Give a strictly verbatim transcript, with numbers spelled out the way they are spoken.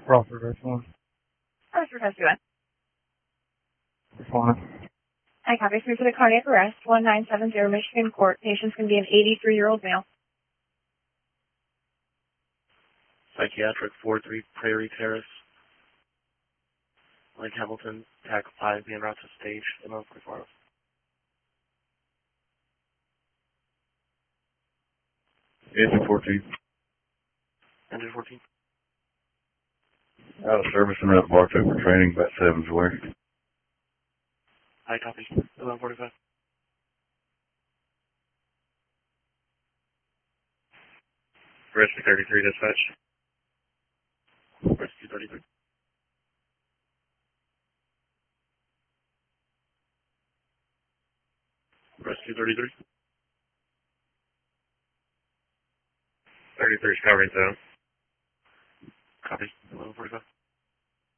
Crawford, that's one. First request you in. That's one. I copy through to the cardiac arrest, one nine seven zero Michigan Court. Patient's going to be an eighty-three-year-old male. Psychiatric four three Prairie Terrace. Lake Hamilton, T A C five, being route to stage, eleven forty-four. Engine fourteen. Engine fourteen. Out of service and out Bartow for training, about seven's away. I copy, eleven forty-five. Rescue thirty-three, dispatch. Rescue thirty-three. Rescue thirty-three. thirty-three is covering zone. Copy, eleven forty-five.